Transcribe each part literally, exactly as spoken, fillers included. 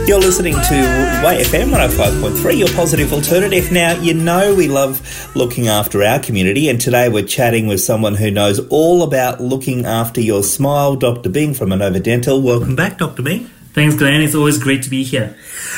You're listening to Way F M one oh five point three, your positive alternative. Now, you know we love looking after our community, and today we're chatting with someone who knows all about looking after your smile, Doctor Bing from Inova Dental. Welcome back, Doctor Bing. Thanks, Glenn. It's always great to be here.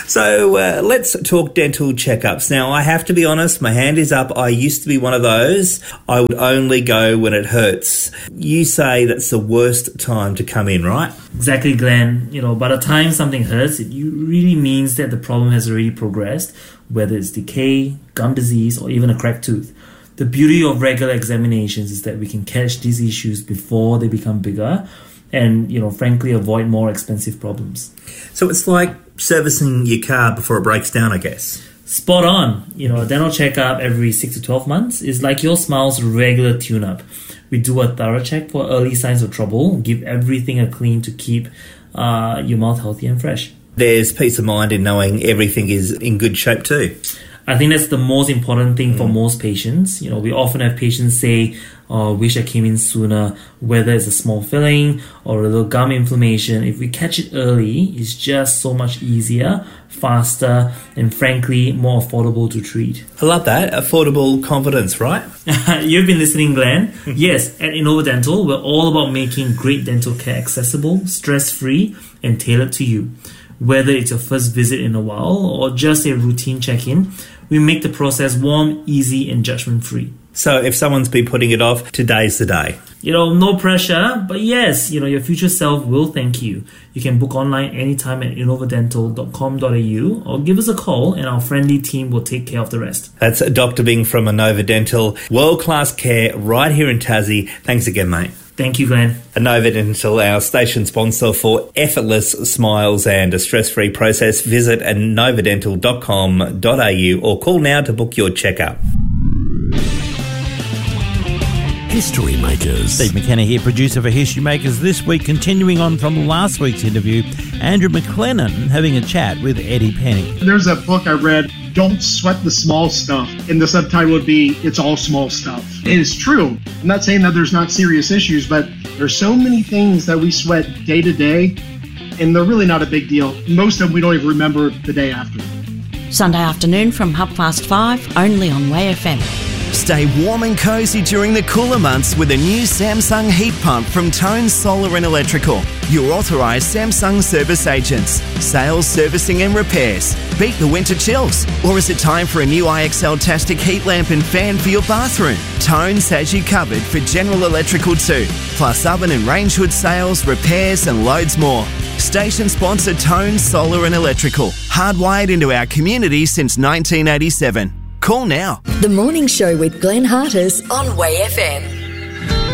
So uh, let's talk dental checkups. Now, I have to be honest, my hand is up. I used to be one of those. I would only go when it hurts. You say that's the worst time to come in, right? Exactly, Glenn. You know, by the time something hurts, it really means that the problem has already progressed, whether it's decay, gum disease, or even a cracked tooth. The beauty of regular examinations is that we can catch these issues before they become bigger, and, you know, frankly, avoid more expensive problems. So it's like servicing your car before it breaks down, I guess. Spot on. You know, a dental checkup every six to twelve months is like your smile's regular tune-up. We do a thorough check for early signs of trouble, give everything a clean to keep uh, your mouth healthy and fresh. There's peace of mind in knowing everything is in good shape too. I think that's the most important thing for most patients. You know, we often have patients say, oh, I wish I came in sooner, whether it's a small filling or a little gum inflammation. If we catch it early, it's just so much easier, faster, and frankly, more affordable to treat. I love that. Affordable confidence, right? You've been listening, Glenn. Yes, at Inova Dental, we're all about making great dental care accessible, stress-free, and tailored to you. Whether it's your first visit in a while or just a routine check-in, we make the process warm, easy, and judgment-free. So if someone's been putting it off, today's the day. You know, no pressure, but yes, you know, your future self will thank you. You can book online anytime at innova dental dot com dot a u or give us a call and our friendly team will take care of the rest. That's Doctor Bing from Inova Dental. World-class care right here in Tassie. Thanks again, mate. Thank you, Glenn. Inova Dental, our station sponsor for effortless smiles and a stress-free process. Visit innova dental dot com dot a u or call now to book your checkup. History Makers. Steve McKenna here, producer for History Makers. This week, continuing on from last week's interview, Andrew McLennan having a chat with Eddie Penny. There's a book I read, Don't Sweat the Small Stuff, and the subtitle would be, It's All Small Stuff. It is true. I'm not saying that there's not serious issues, but there's so many things that we sweat day to day, and they're really not a big deal. Most of them we don't even remember the day after. Sunday afternoon from half past five, only on Way F M. Stay warm and cosy during the cooler months with a new Samsung heat pump from Tone Solar and Electrical. Your authorised Samsung service agents. Sales, servicing and repairs. Beat the winter chills. Or is it time for a new I X L-tastic heat lamp and fan for your bathroom? Tones has you covered for General Electrical too. Plus oven and range hood sales, repairs and loads more. Station sponsor Tone Solar and Electrical. Hardwired into our community since nineteen eighty-seven. Call now. The Morning Show with Glenn Hartis on Way F M.